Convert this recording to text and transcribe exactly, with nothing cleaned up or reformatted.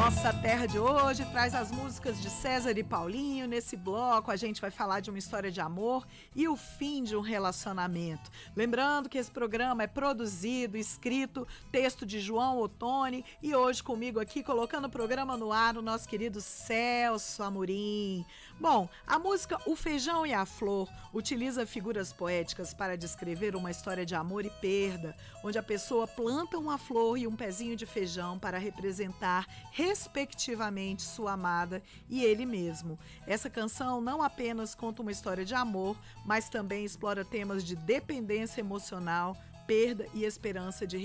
Nossa Terra de hoje traz as músicas de César e Paulinho. Nesse bloco a gente vai falar de uma história de amor e o fim de um relacionamento. Lembrando que esse programa é produzido, escrito, texto de João Ottoni e hoje comigo aqui colocando o programa no ar o nosso querido Celso Amorim. Bom, a música O Feijão e a Flor utiliza figuras poéticas para descrever uma história de amor e perda, onde a pessoa planta uma flor e um pezinho de feijão para representar respectivamente sua amada e ele mesmo. Essa canção não apenas conta uma história de amor, mas também explora temas de dependência emocional, perda e esperança de